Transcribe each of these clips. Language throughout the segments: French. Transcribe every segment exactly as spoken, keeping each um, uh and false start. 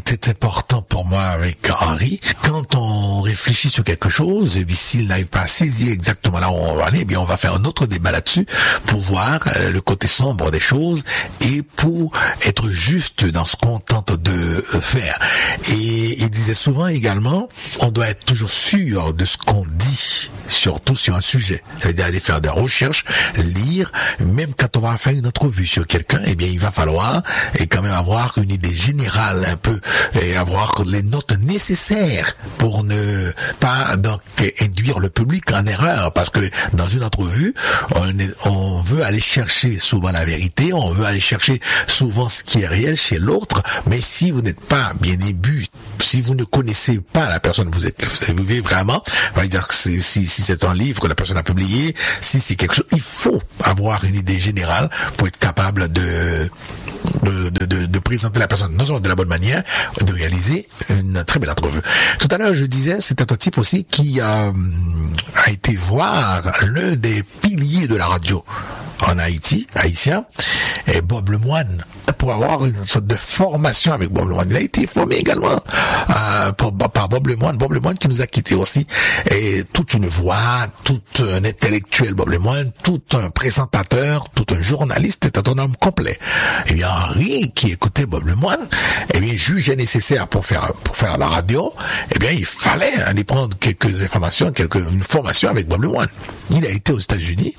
était important pour moi avec Henri. Quand on réfléchit sur quelque chose, et puis s'il n'arrive pas à saisir exactement là où on va aller, eh bien on va faire un autre débat là-dessus pour voir euh, le côté sombre des choses et pour être juste dans ce qu'on tente de euh, faire. Et il disait souvent également, on doit être toujours sûr de ce qu'on dit, surtout sur un sujet. C'est-à-dire aller faire des recherches, lire, même quand on va faire une entrevue sur quelqu'un, eh bien il va falloir et quand même avoir une idée générale un peu et avoir les notes nécessaires pour ne pas donc induire le public en erreur, parce que dans une entrevue on, est, on veut aller chercher souvent la vérité, on veut aller chercher souvent ce qui est réel chez l'autre, mais si vous n'êtes pas bien imbu, si vous ne connaissez pas la personne, vous êtes vous vivez vraiment, on va dire que c'est, si, si c'est un livre que la personne a publié, si c'est quelque chose, il faut avoir une idée générale pour être capable de de, de, de, de présenter la personne non seulement de la bonne manière, de réaliser une très belle entrevue. Tout à l'heure, je disais, c'est un type aussi qui a, a été voir l'un des piliers de la radio en Haïti, haïtien, et Bob Lemoine, pour avoir une sorte de formation avec Bob Lemoine. Il a été formé également euh, par, par Bob Lemoine, Bob Lemoine qui nous a quittés aussi, et toute une voix, tout un intellectuel Bob Lemoine, tout un présentateur, tout un journaliste, c'était un homme complet. Et bien Henri, qui écoutait Bob Lemoine, et bien jugeait nécessaire pour faire pour faire la radio, et bien il fallait aller prendre quelques informations, quelques une formation avec Bob Lemoine. Il a été aux États-Unis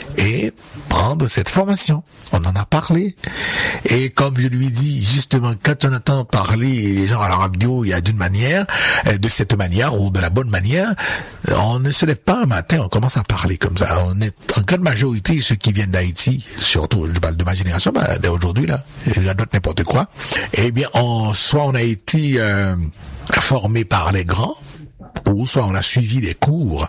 et prendre cette formation. On en a parlé. Et comme je lui dis, justement, quand on entend parler les gens à la radio, il y a d'une manière, de cette manière, ou de la bonne manière, on ne se lève pas un matin, on commence à parler comme ça. On est, en grande majorité, ceux qui viennent d'Haïti, surtout, je parle de ma génération, bah, d'aujourd'hui, là, il y a d'autres n'importe quoi. Eh bien, on, soit on a été, euh, formé par les grands, ou soit on a suivi des cours,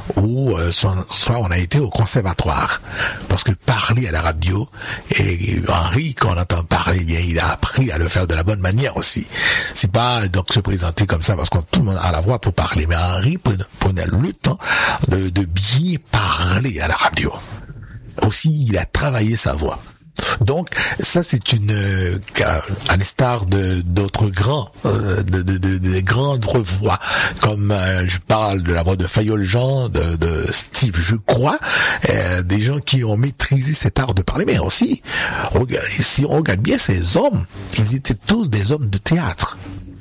ou euh, soit, soit on a été au conservatoire, parce que parler à la radio, et Henri, quand on entend parler, eh bien il a appris à le faire de la bonne manière aussi. C'est pas donc se présenter comme ça parce qu'on tout le monde a la voix pour parler, mais Henri prenait le temps de, de bien parler à la radio. Aussi, il a travaillé sa voix. Donc ça c'est une euh, à l'instar de d'autres grands euh, de, de, de, de grandes voix, comme euh, je parle de la voix de Fayol Jean, de, de Steve, je crois, euh, des gens qui ont maîtrisé cet art de parler. Mais aussi, regarde, si on regarde bien ces hommes, ils étaient tous des hommes de théâtre,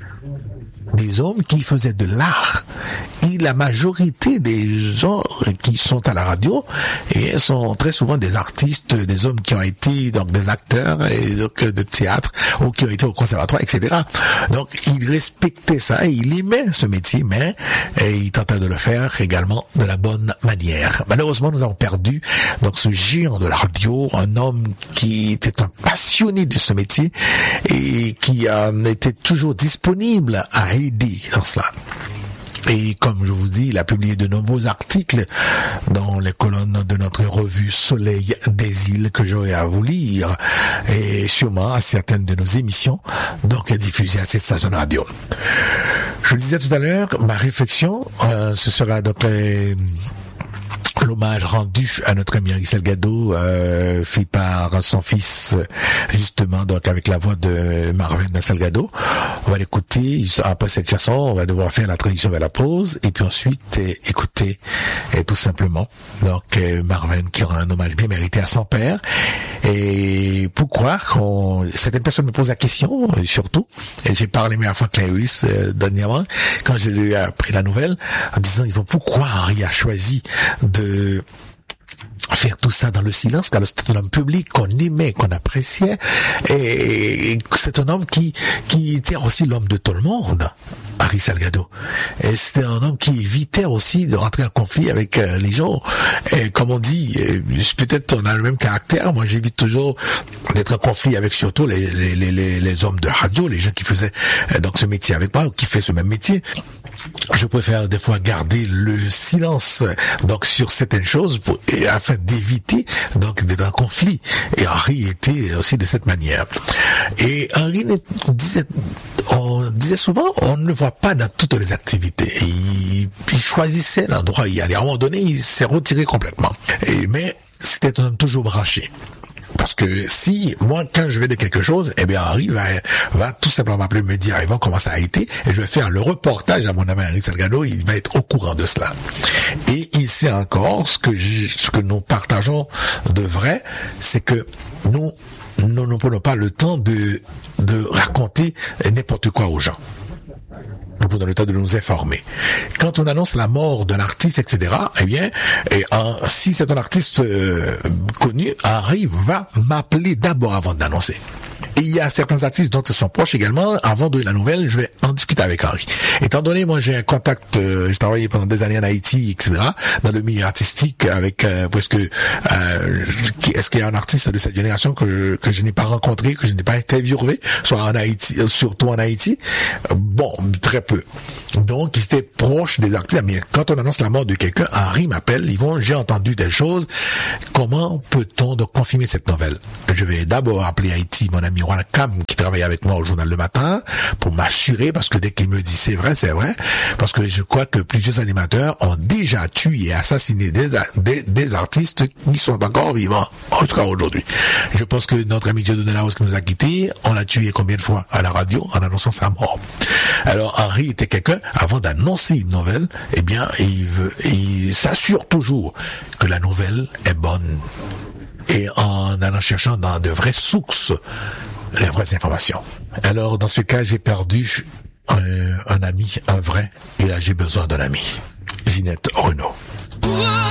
des hommes qui faisaient de l'art. Et la majorité des gens qui sont à la radio et sont très souvent des artistes, des hommes qui ont été donc des acteurs et donc de théâtre ou qui ont été au conservatoire, et cetera. Donc ils respectaient ça et ils aimaient ce métier, mais et ils tentaient de le faire également de la bonne manière. Malheureusement, nous avons perdu donc ce géant de la radio, un homme qui était un passionné de ce métier et qui euh, était toujours disponible à aider dans cela. Et comme je vous dis, il a publié de nombreux articles dans les colonnes de notre revue Soleil des îles que j'aurai à vous lire, et sûrement à certaines de nos émissions, donc diffusées à cette station de radio. Je le disais tout à l'heure, ma réflexion, euh, ce sera donc euh, l'hommage rendu à notre ami Henri Salgado, euh, fait par son fils, justement, donc avec la voix de Marvin Salgado. On va l'écouter. Après cette chanson, on va devoir faire la transition vers la pause, et puis ensuite euh, écouter euh, tout simplement donc euh, Marvin qui rend un hommage bien mérité à son père. Et pourquoi on, certaines personnes me posent la question, euh, surtout, et j'ai parlé même à Franck Lewis euh, dernièrement, quand je lui ai appris la nouvelle, en disant il faut pourquoi Henri a choisi de faire tout ça dans le silence, car c'est un homme public qu'on aimait, qu'on appréciait, et c'est un homme qui qui était aussi l'homme de tout le monde, Henri Salgado. Et c'était un homme qui évitait aussi de rentrer en conflit avec euh, les gens. Et comme on dit, euh, peut-être on a le même caractère. Moi, j'évite toujours d'être en conflit avec surtout les les les les, les hommes de radio, les gens qui faisaient euh, donc ce métier avec moi, ou qui fait ce même métier. Je préfère des fois garder le silence donc sur certaines choses pour, et afin d'éviter donc d'être en conflit. Et Henri était aussi de cette manière. Et Henri disait, on disait souvent, on ne le voit pas dans toutes les activités. Et il, il choisissait l'endroit où il allait. À un moment donné, il s'est retiré complètement. Et, mais c'était un homme toujours branché. Parce que si, moi, quand je vais de quelque chose, eh bien, Henri va, va tout simplement m'appeler, me dire, Yvan, comment ça a été, et je vais faire le reportage à mon ami Henri Salgado, il va être au courant de cela. Et il sait encore ce que je, ce que nous partageons de vrai, c'est que nous, nous ne prenons pas le temps de, de raconter n'importe quoi aux gens. Nous prenons le temps de nous informer. Quand on annonce la mort d'un artiste, et cetera, eh bien, et en, si c'est un artiste euh, connu, Henri va m'appeler d'abord avant de l'annoncer. Et il y a certains artistes dont ils sont proches également. Avant de la nouvelle, je vais en discuter avec Henri. Étant donné, moi, j'ai un contact, euh, j'ai travaillé pendant des années en Haïti, et cetera, dans le milieu artistique, avec euh, presque, euh, est-ce qu'il y a un artiste de cette génération que que je n'ai pas rencontré, que je n'ai pas interviewé, soit en Haïti, euh, surtout en Haïti? Bon, très peu. Donc, ils étaient proches des artistes. Mais quand on annonce la mort de quelqu'un, Henri m'appelle, ils vont, j'ai entendu telle chose. Comment peut-on donc confirmer cette nouvelle? Je vais d'abord appeler Haïti, mon ami Juan Cam, qui travaille avec moi au journal Le Matin, pour m'assurer, parce que dès qu'il me dit c'est vrai, c'est vrai, parce que je crois que plusieurs animateurs ont déjà tué et assassiné des, des, des artistes qui sont encore vivants, en tout cas aujourd'hui. Je pense que notre ami Dieudonné Laos qui nous a quittés, on l'a tué combien de fois à la radio en annonçant sa mort. Alors Henri était quelqu'un, avant d'annoncer une nouvelle, eh bien, il, veut, il s'assure toujours que la nouvelle est bonne. Et en allant cherchant dans de vraies sources les vraies informations. Alors, dans ce cas, j'ai perdu un, un ami, un vrai, et là, j'ai besoin d'un ami. Ginette Renaud.